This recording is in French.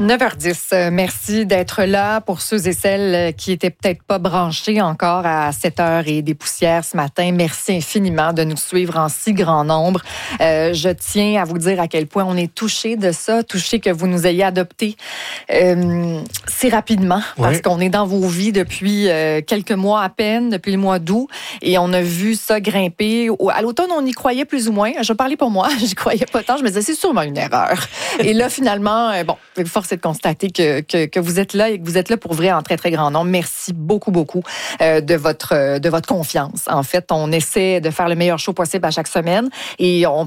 9h10, merci d'être là pour ceux et celles qui étaient peut-être pas branchés encore à 7h et des poussières ce matin. Merci infiniment de nous suivre en si grand nombre. Je tiens à vous dire à quel point on est touchés de ça, touchés que vous nous ayez adoptés si rapidement, parce qu'on est dans vos vies depuis quelques mois à peine, depuis le mois d'août, et on a vu ça grimper. À l'automne, on y croyait plus ou moins. Je parlais pour moi, je croyais pas tant. Je me disais, c'est sûrement une erreur. Et là, finalement, force est de constater que vous êtes là et que vous êtes là pour vrai en très, très grand nombre. Merci beaucoup, beaucoup de votre confiance. En fait, on essaie de faire le meilleur show possible à chaque semaine et on